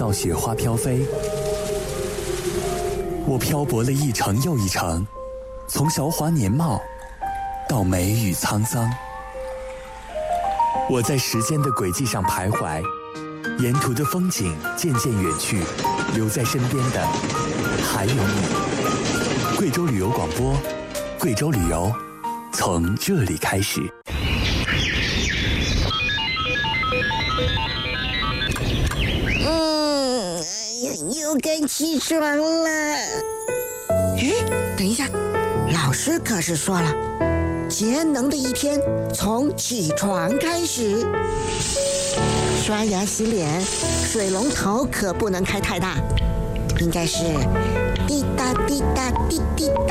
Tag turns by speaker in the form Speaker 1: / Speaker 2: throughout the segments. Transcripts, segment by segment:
Speaker 1: 到雪花飘飞。我漂泊了一程又一程，从韶华年貌到梅雨沧桑。我在时间的轨迹上徘徊，沿途的风景渐渐远去，留在身边的还有你。贵州旅游广播，贵州旅游从这里开始。
Speaker 2: 又该起床了。哎，等一下，老师可是说了，节能的一天从起床开始。刷牙洗脸，水龙头可不能开太大，应该是滴答滴答滴滴答。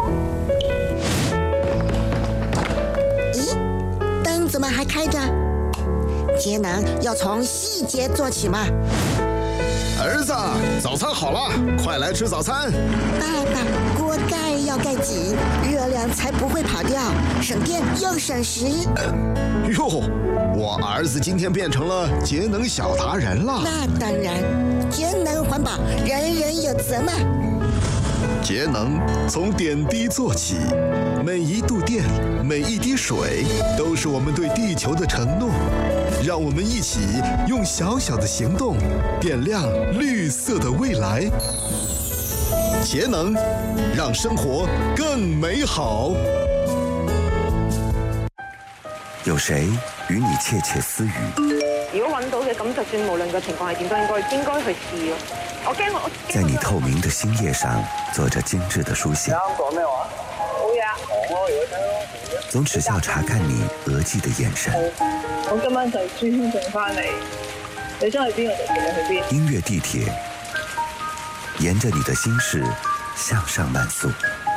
Speaker 2: 咦，灯怎么还开着？节能要从细节做起嘛。
Speaker 3: 儿子，早餐好了，快来吃早餐。
Speaker 2: 爸爸，锅盖要盖紧，热量才不会跑掉，省电又省时。
Speaker 3: 哟，我儿子今天变成了节能小达人了。
Speaker 2: 那当然，节能环保，人人有责嘛。
Speaker 3: 节能从点滴做起，每一度电，每一滴水，都是我们对地球的承诺。让我们一起用小小的行动点亮绿色的未来。节能，让生活更美好。
Speaker 1: 有谁與你竊竊私語？
Speaker 4: 如果揾到嘅，咁就算無論個情況係點，都應該去試咯。我驚我
Speaker 1: 在你透明的心頁上做着精緻的書寫。
Speaker 4: 講咩話？冇嘢啊。
Speaker 1: 總只要查看你額際的眼神。
Speaker 4: 我今晚就專程翻嚟，你想去邊我就陪你去邊。
Speaker 1: 音樂地鐵，沿着你的心事向上漫溯。